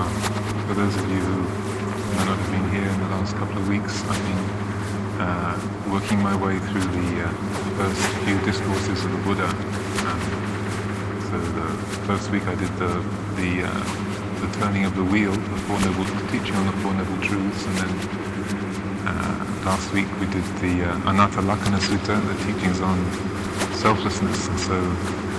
For those of you who may not have been here in the last couple of weeks, I've been working my way through the first few discourses of the Buddha. So the first week I did the turning of the wheel, the teaching on the Four Noble Truths, and then last week we did the Anatta Lakkhana Sutta, the teachings on selflessness. And so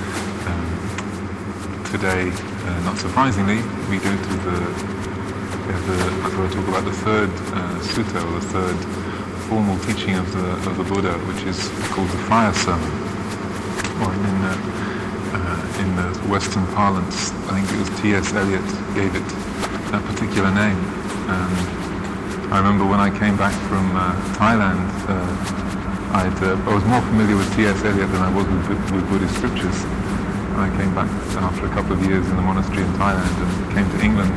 today, not surprisingly, we go to we'll talk about the third sutta, or the third formal teaching of the Buddha, which is called the Fire Sermon, or in the Western parlance, I think it was T.S. Eliot gave it that particular name. I remember when I came back from Thailand, I was more familiar with T.S. Eliot than I was with Buddhist scriptures. I came back after a couple of years in the monastery in Thailand and came to England,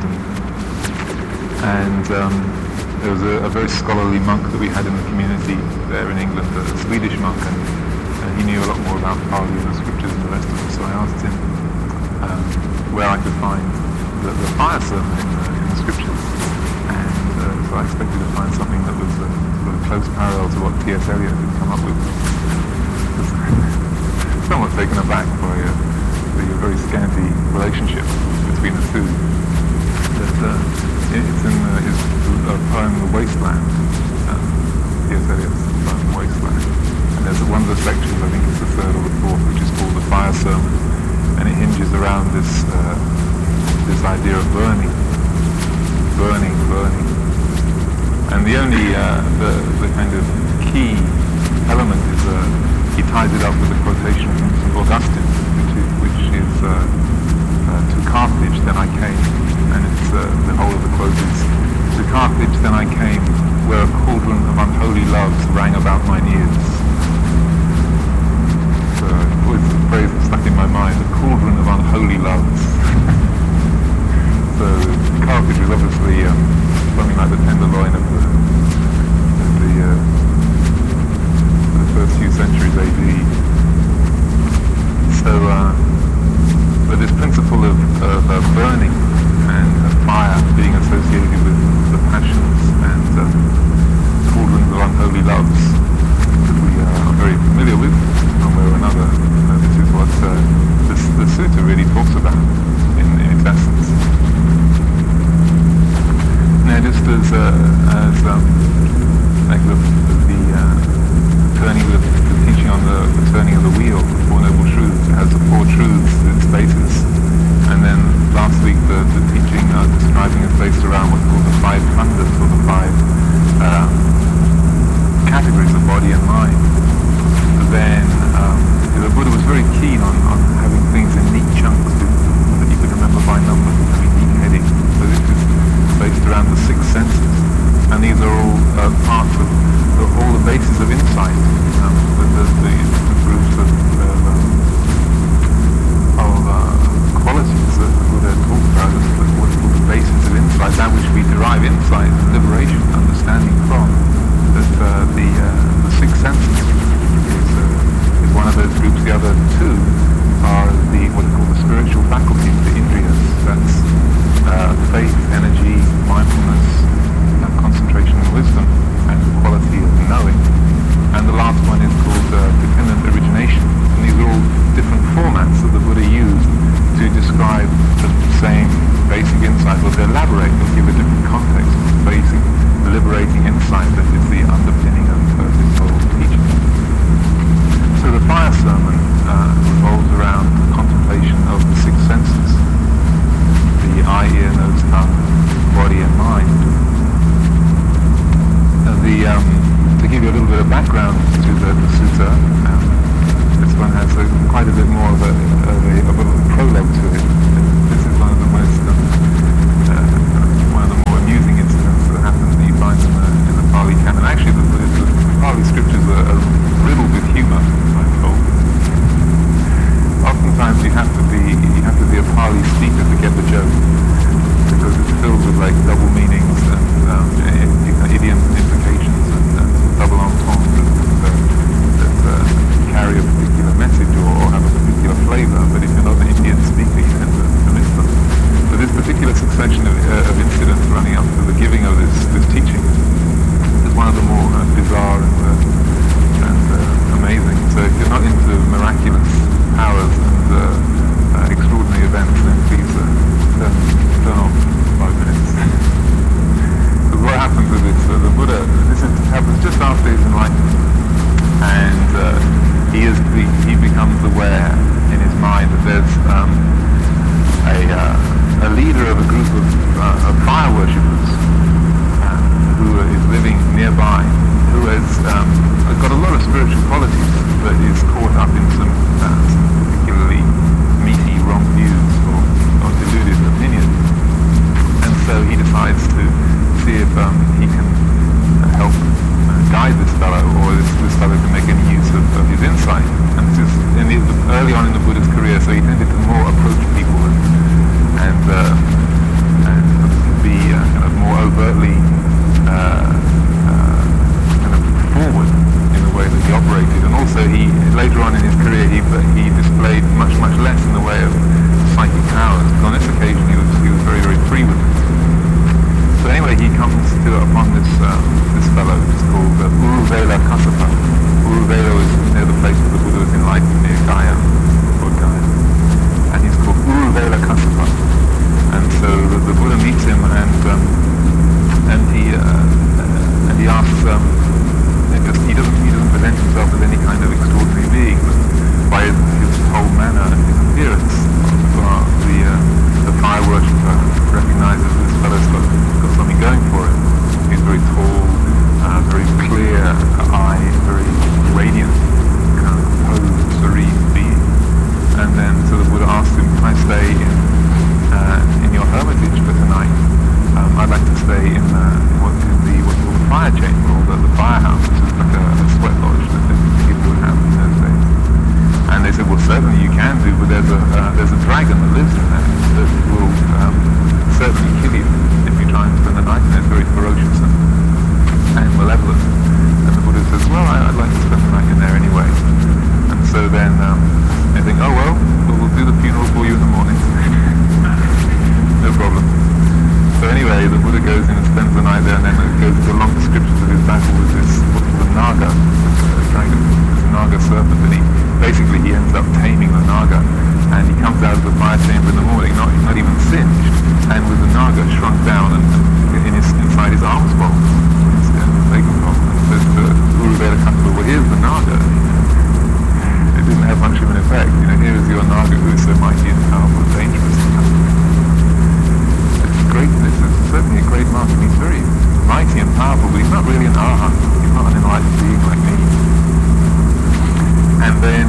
and there was a very scholarly monk that we had in the community there in England, a Swedish monk, and he knew a lot more about Pali and the scriptures than the rest of us, so I asked him where I could find the fire sermon in the scriptures, and so I expected to find something that was a sort of close parallel to what T.S. Eliot had come up with. Somewhat taken aback by the very scanty relationship between the two. But it's in his poem The Wasteland, T.S. Eliot's poem The Wasteland. And there's one of the sections, I think it's the third or the fourth, which is called the Fire Sermon, and it hinges around this idea of burning. And the only the kind of key element is he ties it up with a quotation from St. Augustine, which is to Carthage then I came, and it's the whole of the quote is, to Carthage then I came, where a cauldron of unholy loves rang about mine ears. So always the phrase that stuck in my mind, a cauldron of unholy loves. So Carthage was obviously something like the tenderloin of the first few centuries AD. So, but this principle of burning and fire being associated with the passions and cauldrons of unholy loves that we are very familiar with one way or another, this is what the sutta really talks about in its essence. Now, just as like the teaching on the turning of the wheel, the Four Noble Truths, it has the four truths in its basis. And then last week the teaching describing is based around what's called the five khandhas, or the five categories of body and mind. But then the Buddha was very keen on having things in neat chunks that you could remember by number, having neat heading. So this is based around the six senses, and these are all parts of all the bases of insight. The groups of qualities that the Buddha talked about as what's called the basis of insight, that which we derive insight, liberation, understanding from. That the six senses is one of those groups. The other two are what are called the spiritual faculties, the indriyas. That's faith, energy, mindfulness, concentration and wisdom, and the quality of knowing. And the last one is called dependent origination. And these are all different formats that the Buddha used to describe the same basic insight, or to elaborate or give a different context to the basic liberating insight that is the underpinning of this whole teaching. So the Fire Sermon revolves around the contemplation of the six senses, the eye, ear, nose, tongue, body and mind. To give you a little bit of background to the sutta, this one has quite a bit more of a prologue to it. This is one of the more amusing incidents that happens that you find in the Pali canon. Actually, the Pali scriptures are riddled with humour, I'm told. Oftentimes you have to be a Pali speaker to get the joke, because it's filled with like double meanings and idioms and implications and double entendres that carry a particular message or have a particular flavour. But if you're not an Indian speaker, you tend to miss them. So this particular succession of incidents running up to the giving of this teaching is one of the more bizarre and amazing. So if you're not into miraculous powers and extraordinary events, then please turn off 5 minutes. Because what happens with this, the Buddha, happens just after his enlightenment, and he becomes aware in his mind that there's a leader of a group of fire worshippers who is living nearby, who has got a lot of spiritual qualities, but is caught up in some particularly meaty wrong views or deluded opinions. And so he decides to see if he can help guide this fellow, or this fellow can make any use of his insight. And this is early on in the Buddha's career, so he tended to more approach people and be kind of more overtly kind of forward in the way that he operated. And also later on in his career he displayed much less in the way of psychic powers. But on this occasion he was very, very free with it. So anyway, he comes upon this fellow who's called Uruvela Kassapa. Uruvela is near the place where the Buddha was enlightened, near Gaya, or Gaya. And he's called Uruvela Kassapa. And so the Buddha meets him, and he asks, he doesn't present himself as any kind of extraordinary being, but by his whole manner and his appearance, the fire worshipper recognizes this fellow's got something going for him. He's very tall, very clear eye, very radiant, kind of composed, serene being. And then so the Buddha asks him, can I stay in your hermitage for tonight? I'd like to stay in what's called the fire chamber, or the firehouse, which is like a sweat lodge that people would have in those days. And they said, well, certainly you can do, but there's a dragon that lives in there that will certainly kill you if you try and spend the night in there. It's very ferocious and malevolent. And the Buddha says, well, I'd like to spend the night in there anyway. And so then they think, oh well, we'll do the funeral for you in the morning. No problem. So anyway, the Buddha goes in and spends the night there, and then it goes into long descriptions of his battle with this, what's called a naga, a dragon, this naga serpent, and he ends up taming the naga, and he comes out of the fire chamber in the morning, not even singed, and with the naga shrunk down and inside his arms bowl, his leg bowl, and says to Uruvela Kassapa, well, here's the naga. It didn't have much of an effect. Here is your naga who is so mighty and powerful and dangerous. This is certainly a great master. He's very mighty and powerful, but he's not really an arhat. He's not an enlightened being like me. And then,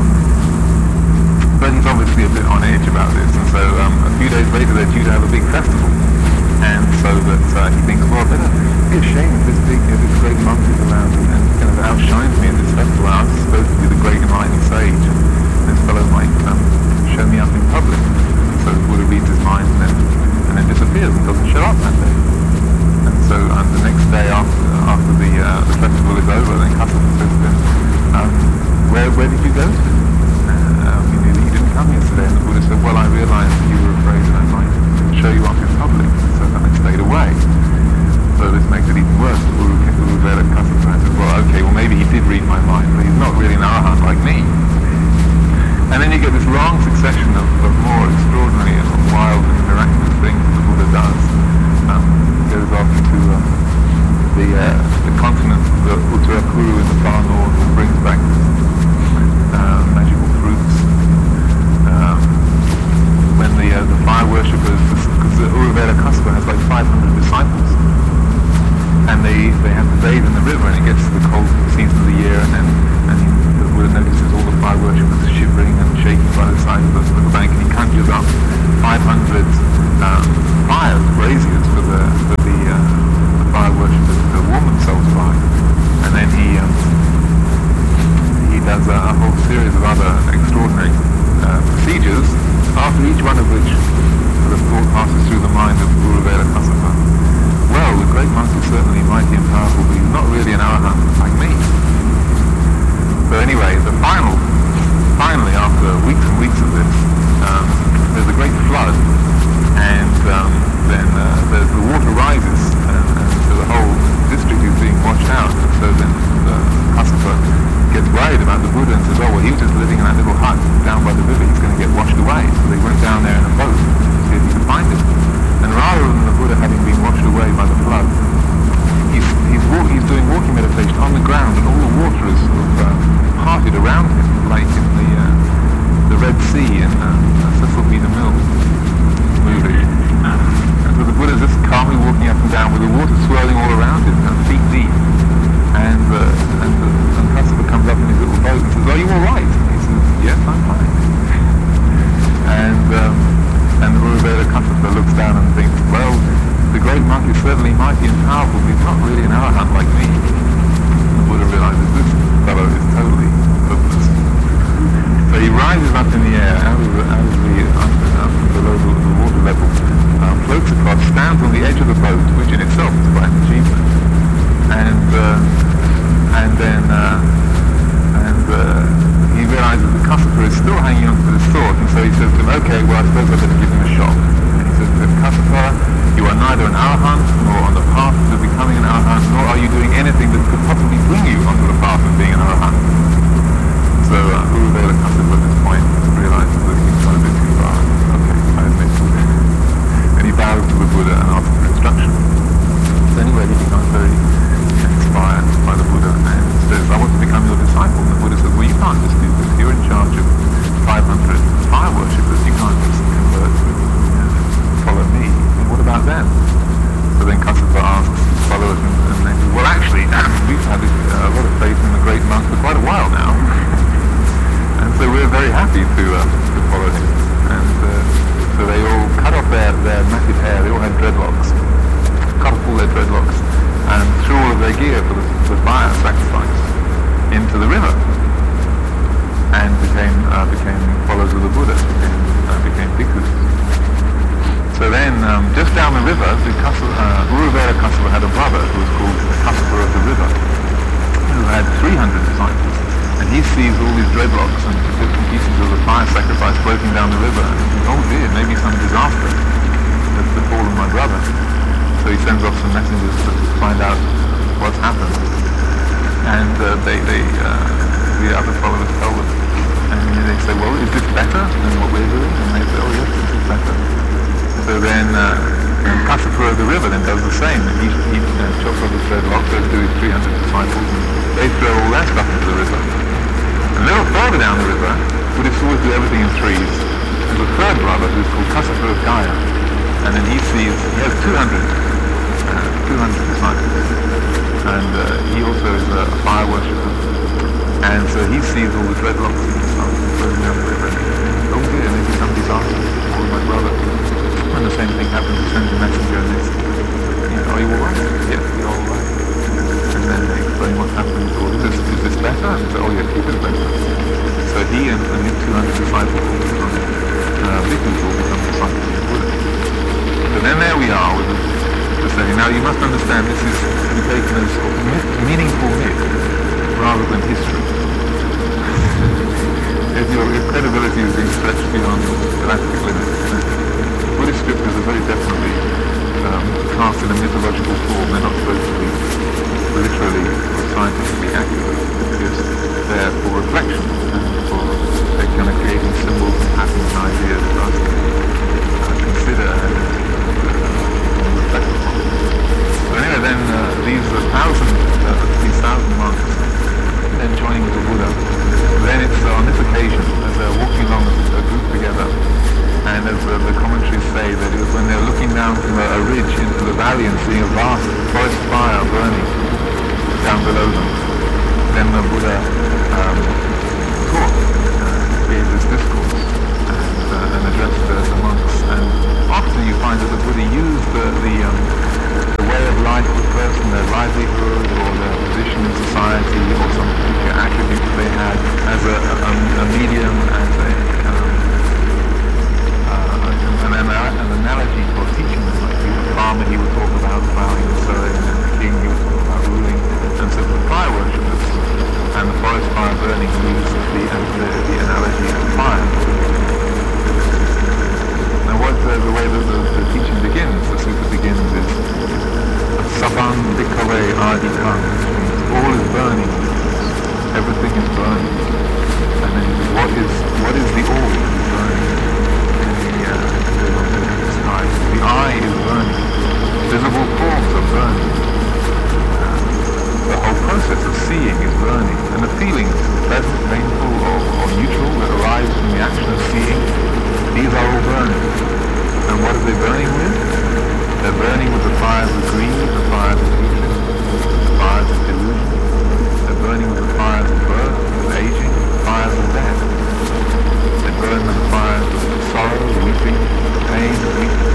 but he's obviously a bit on edge about this, and so a few days later they're due to have a big festival. And so that he thinks, well, better be a shame if this great monk is around and kind of outshines me at this festival. I'm supposed to be the great enlightened sage, and this fellow might show me up in public. So the Buddha reads his mind and then disappears and doesn't show up that day. And so the next day after the festival is over, then Kassapa says to him, where did you go to? You didn't come yesterday. And the Buddha said, well, I realized that you were afraid that I might show you up in public, so then I stayed away. So this makes it even worse. Uruvela Kassapa says, well, okay, well maybe he did read my mind, but he's not really an arhat like me. And then you get this long succession of more extraordinary and wild and miraculous things that the Buddha does. Goes off to the continent, the Uttarakuru in the far north, and brings back magical fruits. When the fire worshippers, because the Uruvela Kassapa has like 500 disciples, and they have to bathe in the river, and it gets to the cold season of the year, and the Buddha notices all the fire worshippers shivering and shaking by the side of the bank, and he conjures up 500 fires, braziers for the fire worshippers to warm themselves by. And then he does a whole series of other extraordinary procedures, after each one of which the thought passes through the mind of Uruvela Kassapa. Well, the great monk is certainly mighty and powerful, but he's not really an arhat like me. So anyway, finally, after weeks and weeks of this, there's a great flood, and Kassapa looks down and thinks, well, the great monk is certainly mighty and powerful, but he's not really an arahant like me. The Buddha realizes this fellow is totally hopeless. So he rises up in the air, out of below the water level, floats across, stands on the edge of the boat, which in itself is quite an achievement, he realizes that Kassapa is still hanging on to this thought, and so he says to him, okay, well, I suppose I better give him a shot. And he says to him, Kassapa, you are neither an arahant, nor on the path to becoming an arahant, nor are you doing anything that could possibly bring you onto the path of being an arahant. So Uruvela Kassapa at this point realizes that he's gone a bit too far. Okay, I admit. And he bows to the Buddha and asks for instruction. So anyway, he becomes very inspired by the Buddha and says, I want to become your disciple. And the Buddha says, well, you can't just do this. You're in charge of 500 fire worshippers. You can't just convert to follow me. And what about them? So then Kassapa asks his followers, and they say, well, actually, we've had a lot of faith in the great monk for quite a while now. And so we're very happy to follow him. And so they all cut off their matted hair. They all had dreadlocks. Cut off all their dreadlocks and threw all of their gear for the fire sacrifice into the river, and became followers of the Buddha, became bhikkhus. So then, just down the river, Uruvela Kassapa had a brother who was called Kassapa of the River, who had 300 disciples, and he sees all these dreadlocks and bits and pieces of the fire sacrifice floating down the river, and he thinks, oh dear, maybe some disaster has befallen my brother. So he sends off some messengers to find out what's happened, and the other followers tell them, and they say, well, is this better than what we're doing? And they say, oh yes, this is better. So then Kassapa of the River then does the same. He chops off his dreadlock, goes to his 300 disciples, and they throw all their stuff into the river. And a little further down the river, Buddhists always do everything in threes. There's a third brother who's called Kassapa of Gaya, and then he has 200 disciples, and he also is a fire worshipper, and so he sees all the dreadlocks and stuff floating down the river, and oh dear, maybe some disaster for my brother. And the same thing happens, he sends a messenger and they say, are you alright? Yes, we're alright. And then they explain what's happened, or is this better? And they say, oh yes, it is better. So he and his 200 disciples all become bhikkhus, all become disciples of the Buddha. So then there we are with the saying. Now you must understand this is to be taken as meaningful myth rather than history. If your credibility is being stretched beyond galactic limits, Buddhist scriptures are very definitely cast in a mythological form. They're not supposed to be literally or scientifically accurate. They're just there for reflection and for kind of creating symbols and patterns and ideas for us to consider and reflect upon. So anyway, then these 1,000 monks then joining with the Buddha. Then it's on this occasion, as they're walking along as a group together, and as the commentaries say, that it was when they were looking down from a ridge into the valley and seeing a vast forest fire burning down below them, then the Buddha gave this discourse and addressed the monks. And often you find that the Buddha used the way of life of a person, their livelihood or their position in society or some particular attribute that they had as a medium, as an analogy for teaching them. Like the farmer, he would talk about plowing and sowing, and the king, he would talk about ruling. And so for fire worshippers and the forest fire burning, he used the analogy of fire. Now what the way that the teaching begins, the sutta begins is Sabang Bhikkhave Adikam, which means all is burning, everything is burning. And then what is the all that is burning? In the sky. The eye is burning, visible forms are burning. The whole process of seeing is burning, and the feelings, pleasant, painful, or neutral, that arise from the action of seeing, these are all burning. And what are they burning with? They're burning with the fires of greed, the fires of hatred, the fires of delusion. They're burning with the fires of birth, of aging, the fires of death. They burn with the fires of sorrow, weeping, pain, weakness.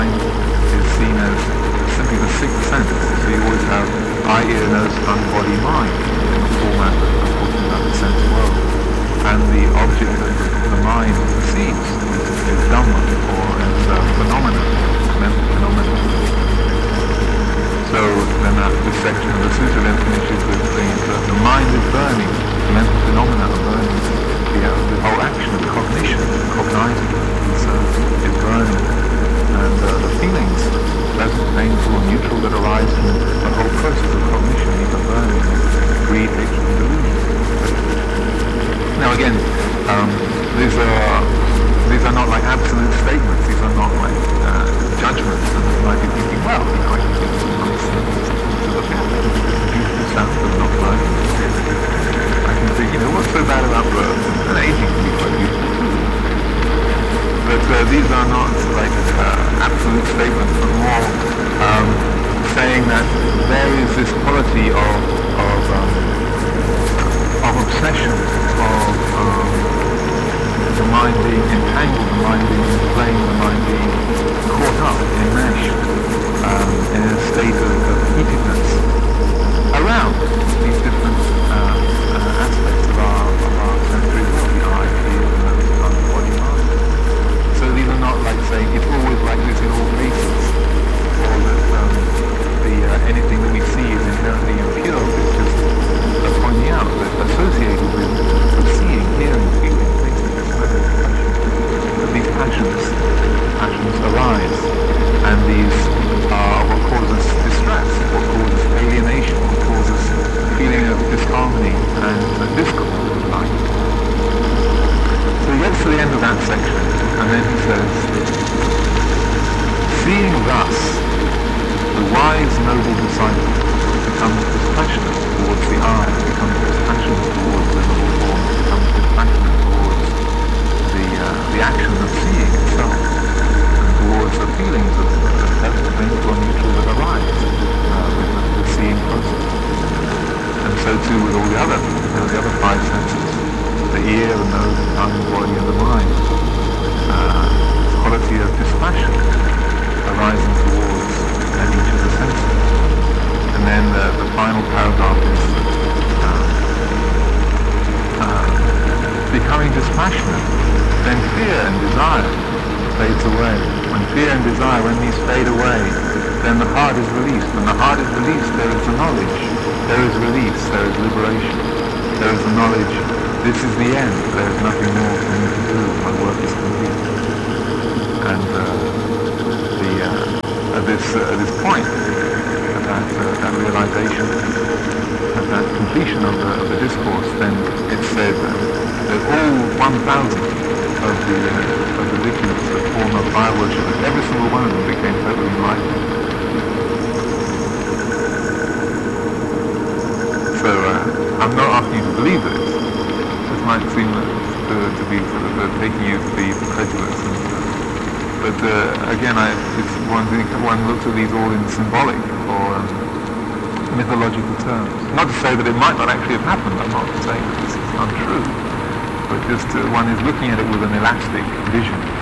mind is seen as simply the sixth sense. So you always have eye, ear, nose, tongue, body, mind in the format of talking about the sense world. And the object that the mind perceives is Dhamma, or is phenomena, mental phenomena. So then this section of the sutta then finishes with saying that the mind is burning, mental phenomena are burning, the whole action of cognition, cognizing, is burning, and the feelings, pleasant, painful, or neutral, that arise from the whole process of cognition, these are burning, greed, hatred, and delusion. Now again, these are not like absolute statements, these are not like judgments, and you might be thinking, well, I can think it's nice to look at, it's a beautiful sound of not burning. I can think, what's so bad about birth? And aging can be quite beautiful too. But these are not like absolute statements, but more saying that there is this quality of obsession, of the mind being entangled, the mind being inflamed, the mind being caught up, enmeshed, in a state of heatedness around these different aspects of our sensory world, the eye, ear, nose, tongue, body, mind. So these are not like saying it's always like this in all cases, or that anything that we see is inherently impure. It's just pointing out that associated with seeing, hearing, feeling, these passions arise, and these are what causes distress, what causes alienation, what causes feeling of disharmony and discord with life. So he gets to the end of that section, and then he says, seeing thus, the wise noble disciple becomes dispassionate towards the eye, becomes dispassionate towards the noble form, becomes dispassionate towards the action of seeing itself, and towards the feelings of pleasant, painful, or neutral that arise with the seeing process. And so too with all the other five senses, the ear, the nose, the tongue, the body, and the mind. Quality of dispassion arising towards each of the senses. And then the final paragraph is becoming dispassionate, then fear and desire fades away. When fear and desire, when these fade away, then the heart is released. When the heart is released, there is the knowledge. There is release, there is liberation. There is the knowledge, this is the end, there is nothing more for me to do, my work is complete. And at this point, at that realization, at that completion of the discourse, then it's said that all 1,000 of the bhikkhus, the former fire worshippers, every single one of them became totally enlightened. So I'm not asking you to believe this. This might seem to be sort of taking you to be credulous. But again, it's one looks at these all in symbolic or mythological terms. Not to say that it might not actually have happened. I'm not saying that this is untrue. But just one is looking at it with an elastic vision.